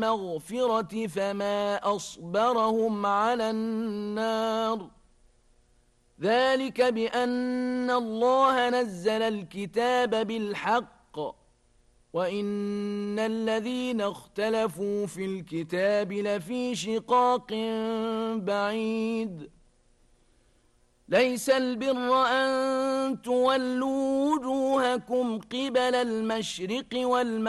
المغفرة فما أصبرهم على النار ذلك بأن الله نزل الكتاب بالحق وإن الذين اختلفوا في الكتاب لفي شقاق بعيد ليس البر أن تولوا وجوهكم قبل المشرق والمغرب